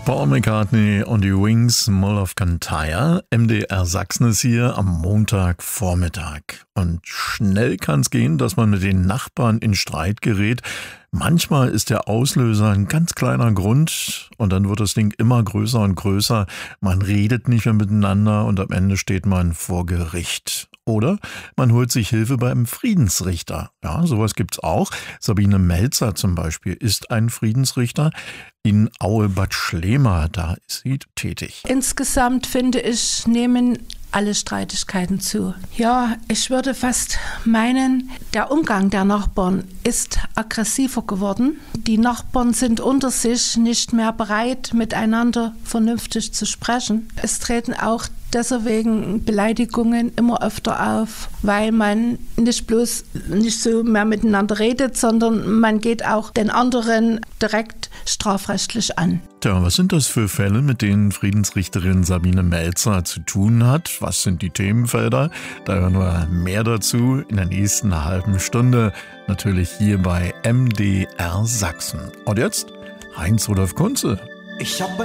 Paul McCartney und die Wings, Mull of Kintyre. MDR Sachsen ist hier am Montagvormittag. Und schnell kann es gehen, dass man mit den Nachbarn in Streit gerät. Manchmal ist der Auslöser ein ganz kleiner Grund und dann wird das Ding immer größer und größer. Man redet nicht mehr miteinander und am Ende steht man vor Gericht. Oder man holt sich Hilfe beim Friedensrichter. Ja, sowas gibt's auch. Sabine Melzer zum Beispiel ist ein Friedensrichter. In Aue-Bad Schlema, da ist sie tätig. Insgesamt finde ich, nehmen alle Streitigkeiten zu. Ja, ich würde fast meinen, der Umgang der Nachbarn ist aggressiver geworden. Die Nachbarn sind unter sich nicht mehr bereit, miteinander vernünftig zu sprechen. Es treten auch deswegen Beleidigungen immer öfter auf, weil man nicht so mehr miteinander redet, sondern man geht auch den anderen direkt strafrechtlich an. Tja, was sind das für Fälle, mit denen Friedensrichterin Sabine Melzer zu tun hat? Was sind die Themenfelder? Da hören wir mehr dazu in der nächsten halben Stunde. Natürlich hier bei MDR Sachsen. Und jetzt Heinz Rudolf Kunze. Ich habe